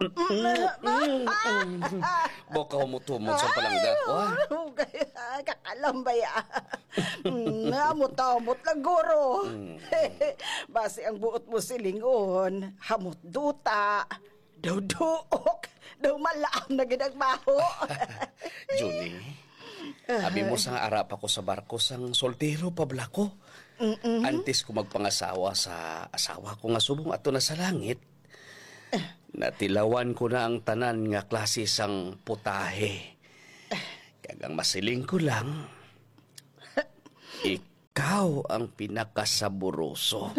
Boka mo tumod sa palangga ko, ha? Kakalambay Amot-amot lang, guro. Basi ang buot mo silingon, hamot duta, daw duok, daw malaam na ginagbaho. Julie, abi mo sang arap ako sa barko sang soltero pa ko. Antes ko magpangasawa sa asawa ko nga subong ato na sa langit, natilawan ko na ang tanan nga klase sang putahe. Kagang masiling ko lang, ikaw ang pinakasaburoso.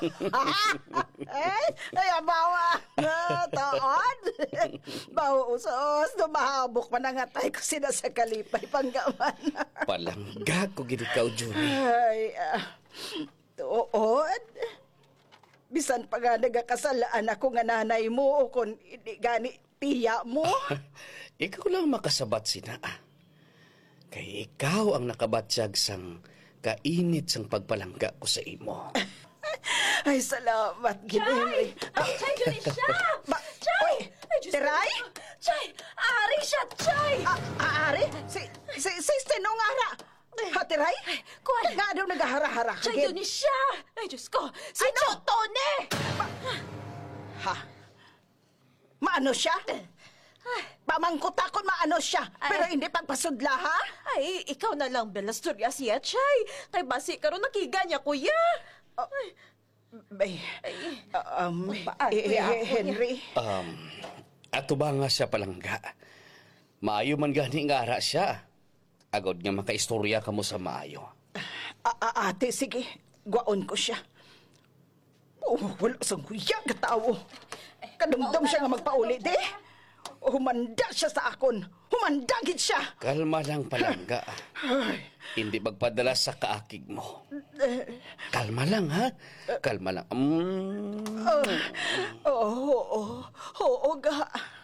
Ay, bawa. Taon. Bawa usos. Dumahabok pa nangatay ko sila sa kalipay panggaman. Palangga ko gid ikaw, Julie. Ay, tuod. Bisan pa nga nagakasalaan ako nga nanay mo o kung hindi gani tiya mo. Ikaw lang makasabat sina. Kay ikaw ang nakabatsyag sang kainit sang pagpalangga ko sa imo. Ay, salamat, Ginili. Chay, Julie siya! Chay! Ay, Diyos Teray? ko. Chay! Ari siya, Chay! Ari? Si Sinongara? Hatiray? Kuwan! Nga daw nagahara-hara. Chay, yun siya! Ay, Diyos ko! Si Chotone! Ha? Maano siya? Pamangkutakon maano siya, pero hindi pagpasudla, ha? Ay, ikaw na lang, Belasturya siya, Chay! Kay basi karon nakiga niya, kuya! Bay, Henry. Ato ba nga siya palangga? Maayo man gani nga ara siya. Agod nga makaistorya ka mo sa maayo. Ate, sige, gwaon ko siya. Wala sang kuya katawo. Kadumdum siya nga magpaulit, Humanda siya sa akon. Humandagit siya. Kalma lang palangga. Hindi magpadala sa kaakig mo. Kalma lang, ha? Kalma lang. Oo, ga.